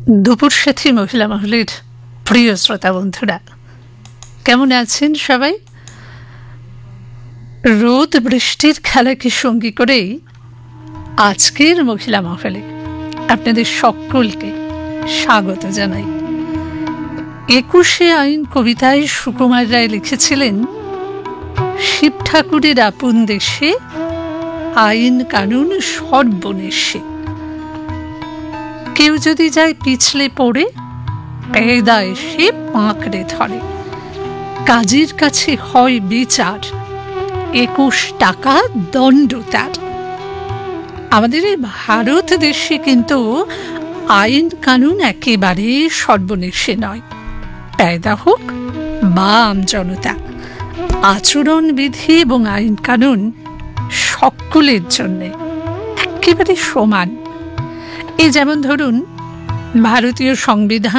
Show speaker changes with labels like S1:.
S1: দুপুর সাথী মহিলা মহলের প্রিয় শ্রোতা বন্ধুরা, কেমন আছেন সবাই? রোদ বৃষ্টির খেলাকে সঙ্গী করেই আজকের মহিলা মহলে আপনাদের সকলকে স্বাগত জানাই। 21শে আইন কবিতায় সুকুমার রায় লিখেছিলেন, শিব ঠাকুরের আপন দেশে আইন কানুন সর্বনেশে, কেউ যদি যায় পিছলে পড়ে পেদা এসে পাঁকড়ে ধরে, কাজীর কাছে হয় বিচার 21 টাকা দণ্ড তার। আমাদের এই ভারত দেশে কিন্তু আইন কানুন একেবারে সর্বনেশে নয়। পেদা হোক বা আমজনতা, আচরণ বিধি এবং আইন কানুন সকলের জন্য একেবারে সমান। এই যেমন ধরুন, ভারতীয় সংবিধান